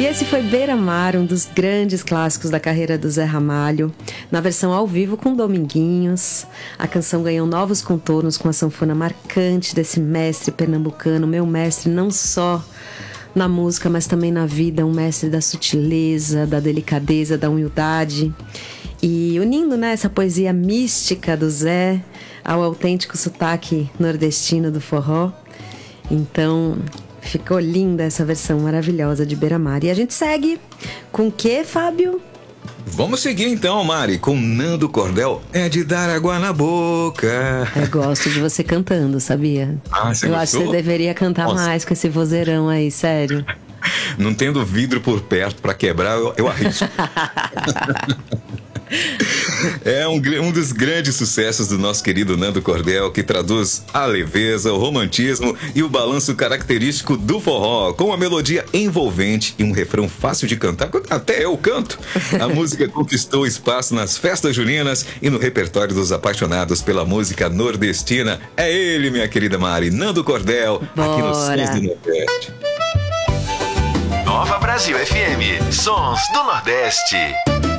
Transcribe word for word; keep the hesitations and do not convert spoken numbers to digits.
E esse foi Beira-Mar, um dos grandes clássicos da carreira do Zé Ramalho, na versão ao vivo com Dominguinhos. A canção ganhou novos contornos com a sanfona marcante desse mestre pernambucano, meu mestre não só na música, mas também na vida, um mestre da sutileza, da delicadeza, da humildade. E unindo, né, essa poesia mística do Zé ao autêntico sotaque nordestino do forró. Então, ficou linda essa versão maravilhosa de Beira-Mar. E a gente segue com o quê, Fábio? Vamos seguir então, Mari, com Nando Cordel. É de dar água na boca. Eu gosto de você cantando, sabia? Ah, você Eu gostou? acho que você deveria cantar Nossa. mais com esse vozeirão aí, sério. Não tendo vidro por perto pra quebrar, eu, eu arrisco. É um, um dos grandes sucessos do nosso querido Nando Cordel, que traduz a leveza, o romantismo e o balanço característico do forró, com uma melodia envolvente e um refrão fácil de cantar. Até eu canto. A música conquistou espaço nas festas juninas e no repertório dos apaixonados pela música nordestina. É ele, minha querida Mari, Nando Cordel, Bora. aqui no Sons do Nordeste. Nova Brasil F M, Sons do Nordeste.